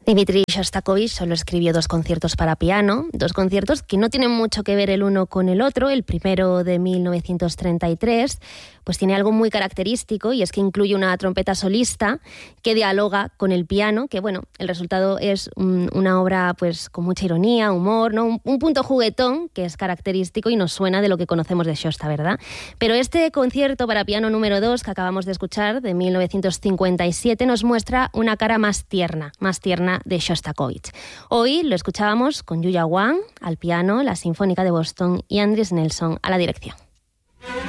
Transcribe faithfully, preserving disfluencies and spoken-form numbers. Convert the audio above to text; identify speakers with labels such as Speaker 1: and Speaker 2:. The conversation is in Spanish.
Speaker 1: Dmitri Shostakovich solo escribió dos conciertos para piano, dos conciertos que no tienen mucho que ver el uno con el otro. El primero, de mil novecientos treinta y tres, pues tiene algo muy característico, y es que incluye una trompeta solista que dialoga con el piano, que bueno, el resultado es un, una obra pues con mucha ironía, humor, ¿no? Un, un punto juguetón que es característico y nos suena de lo que conocemos de Shosta, ¿verdad? Pero este concierto para piano número dos que acabamos de escuchar, de mil novecientos cincuenta y siete, nos muestra una cara más tierna, más tierna de Shostakovich. Hoy lo escuchábamos con Yuya Wang al piano, la Sinfónica de Boston, y Andris Nelson a la dirección.